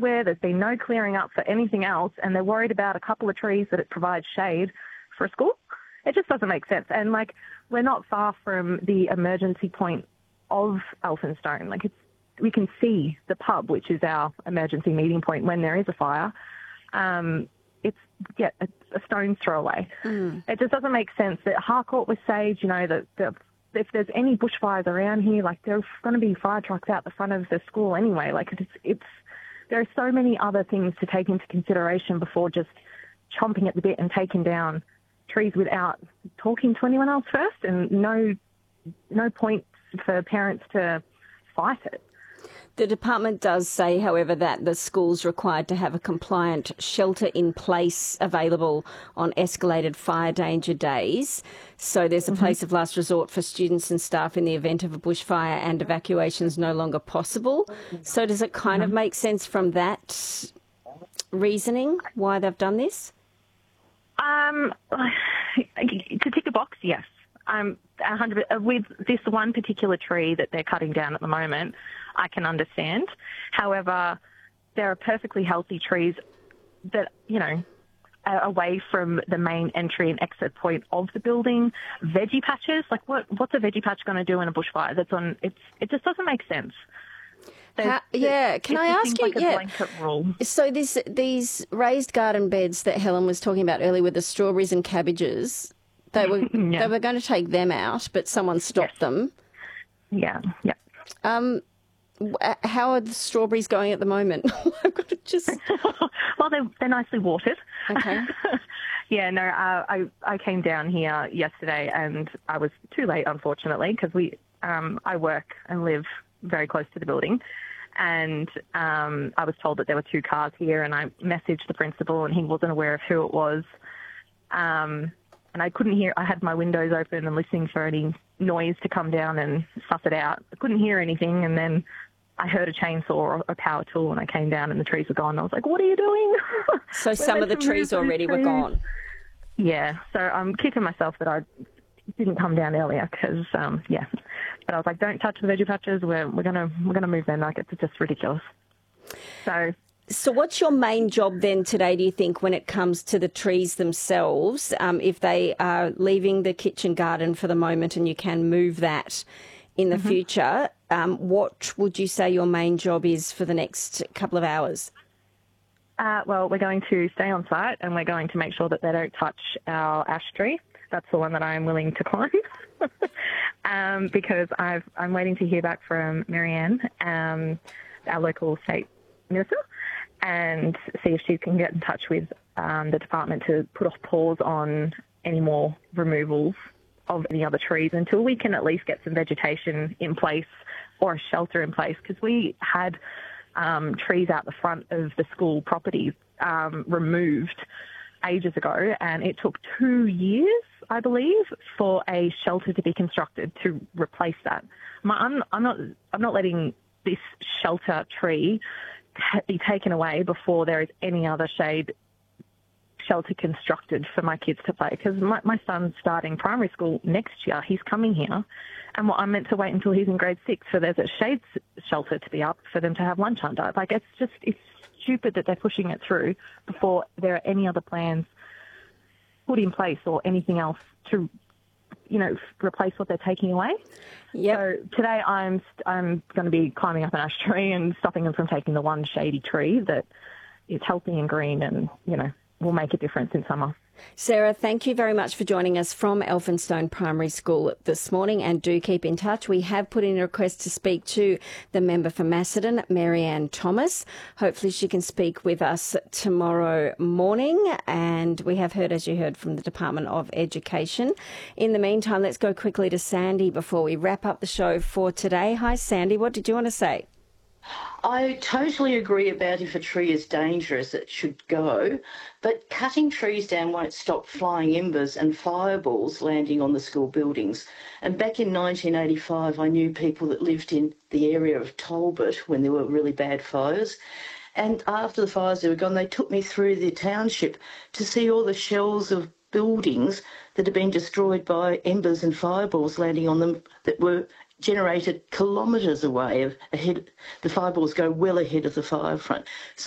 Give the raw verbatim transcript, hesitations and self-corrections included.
everywhere. There's been no clearing up for anything else, and they're worried about a couple of trees that it provides shade for a school. It just doesn't make sense. And, like, we're not far from the emergency point of Elphinstone. Like, it's, we can see the pub, which is our emergency meeting point when there is a fire. Um, it's, yeah, a, a stone's throw away. Mm. It just doesn't make sense that Harcourt was saved, you know, that the, if there's any bushfires around here, like, there's going to be fire trucks out the front of the school anyway. Like, it's, it's there are so many other things to take into consideration before just chomping at the bit and taking down trees without talking to anyone else first, and no no point for parents to fight it. The department does say, however, that the school's required to have a compliant shelter in place available on escalated fire danger days. So there's a mm-hmm. place of last resort for students and staff in the event of a bushfire, and evacuation is no longer possible. So does it kind mm-hmm. of make sense from that reasoning why they've done this? Um, to tick a box, yes. Um, one hundred with this one particular tree that they're cutting down at the moment, I can understand. However, there are perfectly healthy trees that, you know, are away from the main entry and exit point of the building. Veggie patches, like what? What's a veggie patch going to do in a bushfire? That's on. It's. It just doesn't make sense. How, yeah, can I ask you? Like a yeah. blanket rule. So this these raised garden beds that Helen was talking about earlier with the strawberries and cabbages, they were yeah. they were going to take them out, but someone stopped yes. them. Yeah, yeah. Um, how are the strawberries going at the moment? I've got to just. Well, they're they're nicely watered. Okay. Yeah, no, uh, I I came down here yesterday and I was too late, unfortunately, because we um I work and live very close to the building, and um, I was told that there were two cars here, and I messaged the principal and he wasn't aware of who it was, um, and I couldn't hear. I had my windows open and listening for any noise to come down and suss it out. I couldn't hear anything, and then I heard a chainsaw or a power tool, and I came down and the trees were gone. I was like, what are you doing? So some of the trees already were gone? Yeah, so I'm kicking myself that I didn't come down earlier because, um, yeah. But I was like, don't touch the veggie patches. We're we're gonna we're gonna move them. Like, it's just ridiculous. So, so what's your main job then today? Do you think when it comes to the trees themselves, um, if they are leaving the kitchen garden for the moment and you can move that in the mm-hmm. future, um, what would you say your main job is for the next couple of hours? Uh, well, we're going to stay on site and we're going to make sure that they don't touch our ash tree. That's the one that I am willing to climb. um, because I've, I'm waiting to hear back from Marianne, um, our local state minister, and see if she can get in touch with um, the department to put off pause on any more removals of any other trees until we can at least get some vegetation in place or a shelter in place, because we had um, trees out the front of the school property um, removed ages ago, and it took two years, I believe, for a shelter to be constructed to replace that. I'm, I'm not, I'm not letting this shelter tree be taken away before there is any other shade shelter constructed for my kids to play. Because my, my son's starting primary school next year. He's coming here, and well, I'm meant to wait until he's in grade six for there's a shade shelter to be up for them to have lunch under. Like, it's just, it's stupid that they're pushing it through before there are any other plans put in place or anything else to, you know, replace what they're taking away. Yep. So today I'm I'm going to be climbing up an ash tree and stopping them from taking the one shady tree that is healthy and green and, you know, will make a difference in summer. Sarah, thank you very much for joining us from Elphinstone Primary School this morning, and do keep in touch. We have put in a request to speak to the member for Macedon, Marianne Thomas. Hopefully she can speak with us tomorrow morning, and we have heard, as you heard, from the Department of Education. In the meantime, let's go quickly to Sandy before we wrap up the show for today. Hi, Sandy. What did you want to say? I totally agree about if a tree is dangerous, it should go, but cutting trees down won't stop flying embers and fireballs landing on the school buildings. And back in nineteen eighty-five, I knew people that lived in the area of Talbot when there were really bad fires. And after the fires were gone, they took me through the township to see all the shells of buildings that had been destroyed by embers and fireballs landing on them that were generated kilometres away. Ahead, the fireballs go well ahead of the fire front. So